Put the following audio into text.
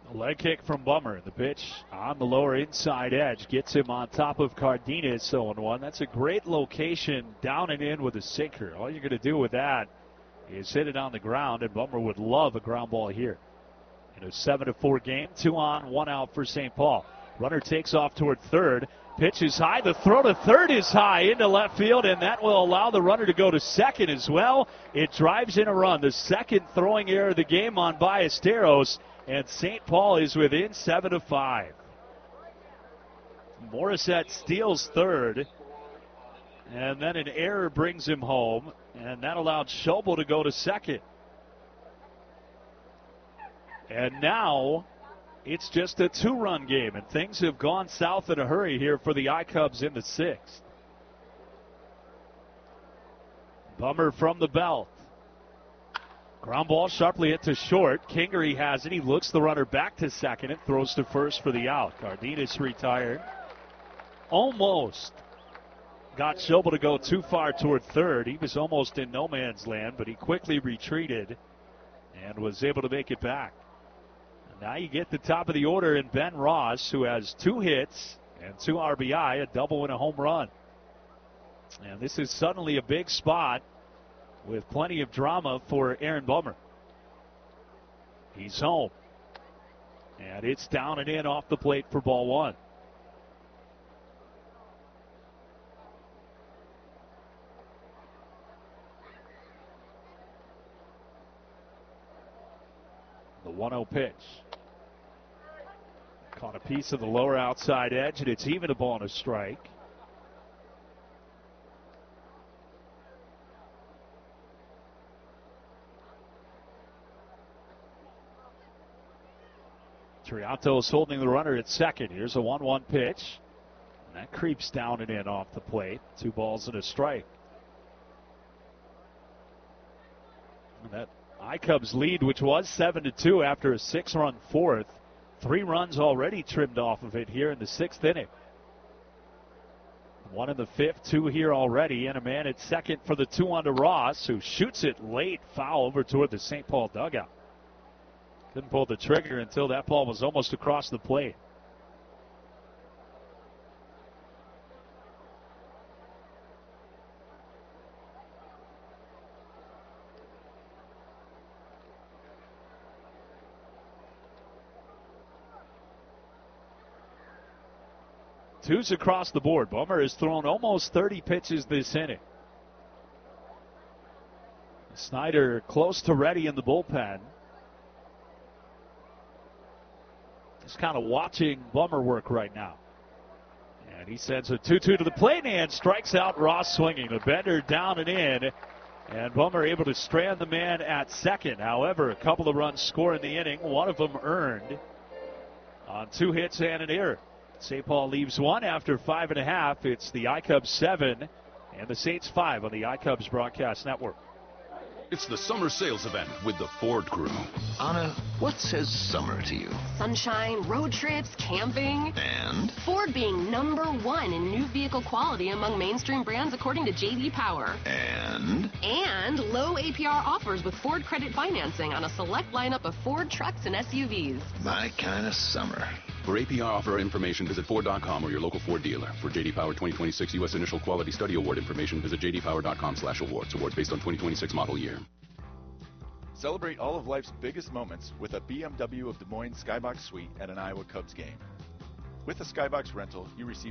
A leg kick from Bummer. The pitch on the lower inside edge gets him on top of Cardenas. 0-1. That's a great location, down and in with a sinker. All you're going to do with that is hit it on the ground, and Bummer would love a ground ball here. In a 7-4 game, 2 on, 1 out for St. Paul. Runner takes off toward third. Pitch is high. The throw to third is high into left field, and that will allow the runner to go to second as well. It drives in a run. The second throwing error of the game on Ballesteros, and St. Paul is within 7-5. Morissette steals third, and then an error brings him home, and that allowed Schobel to go to second. And now it's just a 2-run game, and things have gone south in a hurry here for the I-Cubs in the 6th. Bummer from the belt. Ground ball sharply hit to short. Kingery has it. He looks the runner back to second and throws to first for the out. Cardenas retired. Almost got Schobel to go too far toward third. He was almost in no man's land, but he quickly retreated and was able to make it back. Now you get the top of the order in Ben Ross, who has 2 hits and 2 RBI, a double and a home run. And this is suddenly a big spot with plenty of drama for Aaron Bummer. He's home. And it's down and in off the plate for ball 1. The 1-0 pitch. Caught a piece of the lower outside edge, and it's even a ball and a strike. Triantos holding the runner at second. Here's a 1-1 pitch. And that creeps down and in off the plate. 2 balls and a strike. And that I-Cubs lead, which was 7-2 after a 6-run fourth. 3 runs already trimmed off of it here in the 6th inning. 1 in the 5th, 2 here already, and a man at second for the 2-1 to Ross, who shoots it late, foul over toward the St. Paul dugout. Couldn't pull the trigger until that ball was almost across the plate. Twos across the board. Bummer has thrown almost 30 pitches this inning. Snyder close to ready in the bullpen. Just kind of watching Bummer work right now. And he sends a 2-2 to the plate and strikes out Ross swinging. The bender down and in. And Bummer able to strand the man at second. However, a couple of runs score in the inning. One of them earned on 2 hits and an error. St. Paul leaves 1 after 5.5. It's the I-Cubs 7 and the Saints 5 on the I-Cubs broadcast network. It's the summer sales event with the Ford Crew. Anna, what says summer to you? Sunshine, road trips, camping. And? Ford being #1 in new vehicle quality among mainstream brands according to J.D. Power. And? And low APR offers with Ford credit financing on a select lineup of Ford trucks and SUVs. My kind of summer. For APR offer information, visit Ford.com or your local Ford dealer. For J.D. Power 2026 U.S. Initial Quality Study Award information, visit jdpower.com/awards. Awards based on 2026 model year. Celebrate all of life's biggest moments with a BMW of Des Moines Skybox Suite at an Iowa Cubs game. With a Skybox rental, you receive